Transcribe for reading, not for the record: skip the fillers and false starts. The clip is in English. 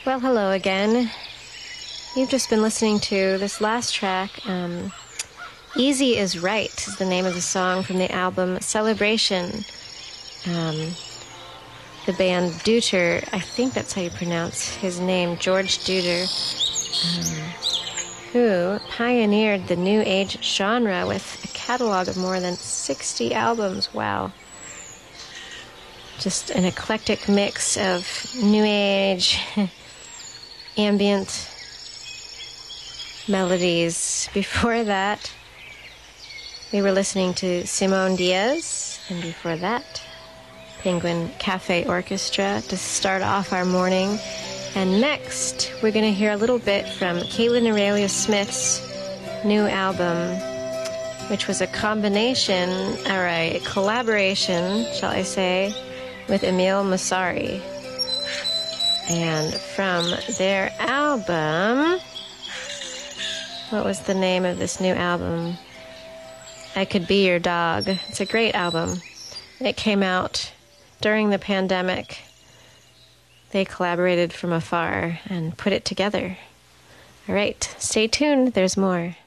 Well, hello again. You've just been listening to this last track. Easy is Right is the name of the song from the album Celebration. The band Deuter, I think that's how you pronounce his name, George Deuter, who pioneered the New Age genre with a catalog of more than 60 albums. Wow. Just an eclectic mix of New Age, ambient melodies. Before that, we were listening to Simone Diaz, and before that, Penguin Cafe Orchestra to start off our morning. And next, we're going to hear a little bit from Caitlin Aurelia Smith's new album, which was a collaboration, shall I say, with Emil Massari. And from their album, what was the name of this new album? I Could Be Your Dog. It's a great album. It came out during the pandemic. They collaborated from afar and put it together. All right, stay tuned. There's more.